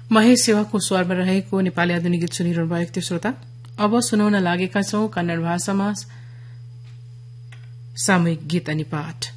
महेश सेवाको स्वरमा रहेको नेपाली आधुनिक गीत सुनिरहनु भएको थियो श्रोता। अब सुनाउन लागेका छौं कन्नड भाषामा सामूहिक गीत अनि पाठ।